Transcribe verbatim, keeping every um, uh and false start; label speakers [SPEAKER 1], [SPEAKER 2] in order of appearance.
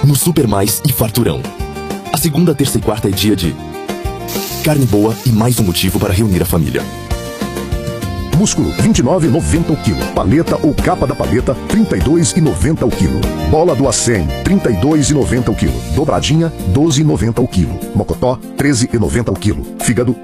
[SPEAKER 1] no Super Mais e Farturão. A segunda, terça e quarta é dia de carne boa e mais um motivo para reunir a família.
[SPEAKER 2] Músculo, vinte e nove reais e noventa centavos o quilo. Paleta ou capa da paleta, trinta e dois reais e noventa centavos o quilo. Bola do Acém, trinta e dois reais e noventa centavos o quilo. Dobradinha, doze reais e noventa centavos o quilo. Mocotó, treze reais e noventa centavos o quilo. Fígado,